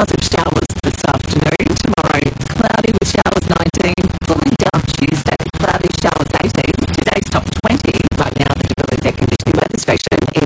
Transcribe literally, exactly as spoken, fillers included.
chance of showers this afternoon. Tomorrow, cloudy with showers nineteen. Cooling down Tuesday, cloudy showers eighteen. Today's top twenty. Right now, the Devil's air conditioning weather station